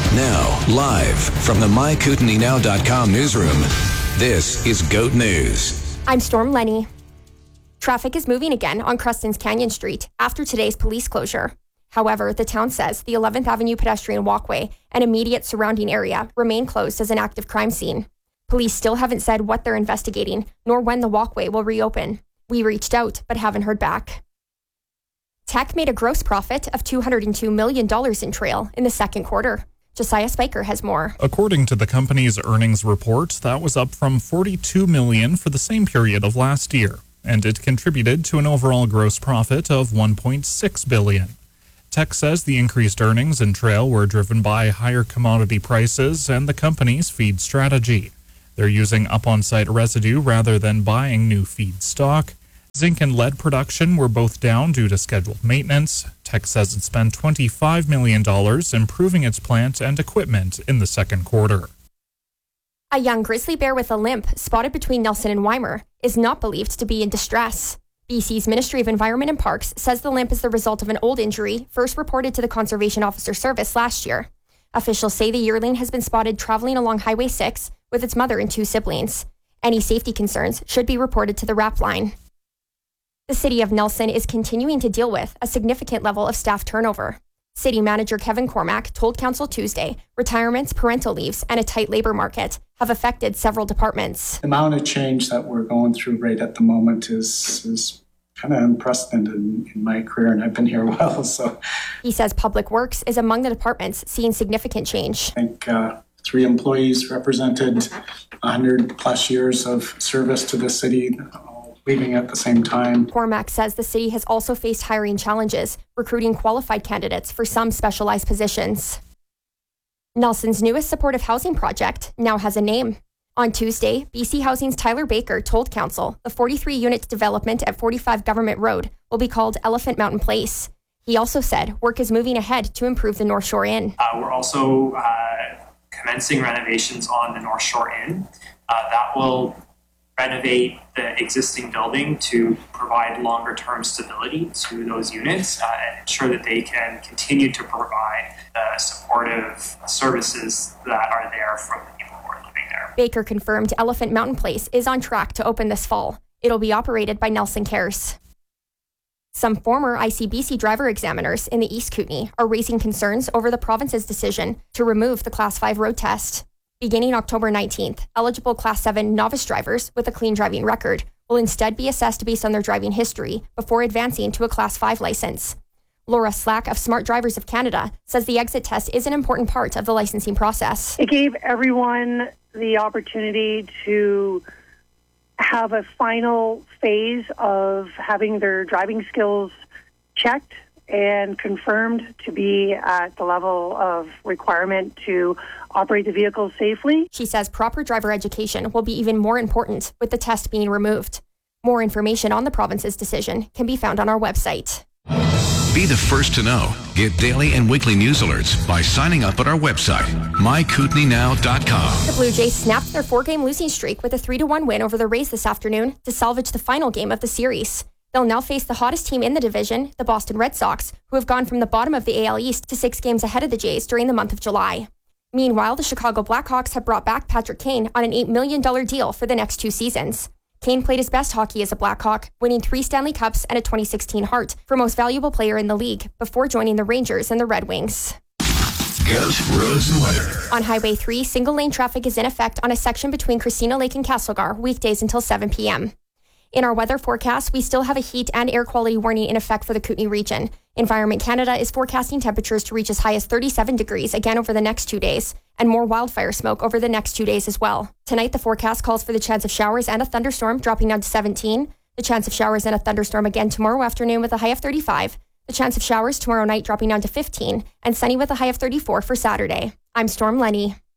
Now, live from the MyKootenaeNow.com newsroom, this is GOAT News. I'm Storm Lenny. Traffic is moving again on Crestons Canyon Street after today's police closure. However, the town says the 11th Avenue pedestrian walkway and immediate surrounding area remain closed as an active crime scene. Police still haven't said what they're investigating, nor when the walkway will reopen. We reached out, but haven't heard back. Teck made a gross profit of $202 million in trail in the second quarter. Josiah Spiker has more. According to the company's earnings report, that was up from $42 million for the same period of last year, and it contributed to an overall gross profit of $1.6 billion. Teck says the increased earnings in trail were driven by higher commodity prices and the company's feed strategy. They're using up-on-site residue rather than buying new feed stock. Zinc and lead production were both down due to scheduled maintenance. Teck says it spent $25 million improving its plant and equipment in the second quarter. A young grizzly bear with a limp spotted between Nelson and Weimar is not believed to be in distress. BC's Ministry of Environment and Parks says the limp is the result of an old injury first reported to the Conservation Officer Service last year. Officials say the yearling has been spotted traveling along Highway 6 with its mother and two siblings. Any safety concerns should be reported to the RAP line. The City of Nelson is continuing to deal with a significant level of staff turnover. City Manager Kevin Cormack told Council Tuesday retirements, parental leaves, and a tight labor market have affected several departments. The amount of change that we're going through right at the moment is kind of unprecedented in my career, and I've been here a while. So he says Public Works is among the departments seeing significant change. I think 3 employees represented 100 plus years of service to the city, leaving at the same time. Cormack says the city has also faced hiring challenges, recruiting qualified candidates for some specialized positions. Nelson's newest supportive housing project now has a name. On Tuesday, BC Housing's Tyler Baker told Council the 43-unit development at 45 Government Road will be called Elephant Mountain Place. He also said work is moving ahead to improve the North Shore Inn. We're also commencing renovations on the North Shore Inn. That will renovate the existing building to provide longer-term stability to those units and ensure that they can continue to provide the supportive services that are there from the people who are living there. Baker confirmed Elephant Mountain Place is on track to open this fall. It'll be operated by Nelson Cares. Some former ICBC driver examiners in the East Kootenay are raising concerns over the province's decision to remove the Class 5 road test. Beginning October 19th, eligible Class 7 novice drivers with a clean driving record will instead be assessed based on their driving history before advancing to a Class 5 license. Laura Slack of Smart Drivers of Canada says the exit test is an important part of the licensing process. It gave everyone the opportunity to have a final phase of having their driving skills checked and confirmed to be at the level of requirement to operate the vehicle safely. She says proper driver education will be even more important with the test being removed. More information on the province's decision can be found on our website. Be the first to know. Get daily and weekly news alerts by signing up at our website, MyKootenaeNow.com. The Blue Jays snapped their 4-game losing streak with a 3-1 win over the Rays this afternoon to salvage the final game of the series. They'll now face the hottest team in the division, the Boston Red Sox, who have gone from the bottom of the AL East to 6 games ahead of the Jays during the month of July. Meanwhile, the Chicago Blackhawks have brought back Patrick Kane on an $8 million deal for the next 2 seasons. Kane played his best hockey as a Blackhawk, winning 3 Stanley Cups and a 2016 Hart for most valuable player in the league before joining the Rangers and the Red Wings. GOAT Roads and Weather. On Highway 3, single-lane traffic is in effect on a section between Christina Lake and Castlegar weekdays until 7 p.m. In our weather forecast, we still have a heat and air quality warning in effect for the Kootenay region. Environment Canada is forecasting temperatures to reach as high as 37 degrees again over the next 2 days, and more wildfire smoke over the next 2 days as well. Tonight, the forecast calls for the chance of showers and a thunderstorm dropping down to 17, the chance of showers and a thunderstorm again tomorrow afternoon with a high of 35, the chance of showers tomorrow night dropping down to 15, and sunny with a high of 34 for Saturday. I'm Storm Lenny.